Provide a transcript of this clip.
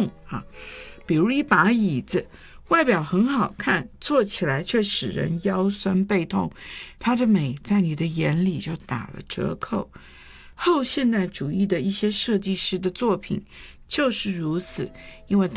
用啊。比如一把椅子，外表很好看，坐起来却使人腰酸背痛，它的美在你的眼里就打了折扣。后现代主义的一些设计师的作品就是如此，因为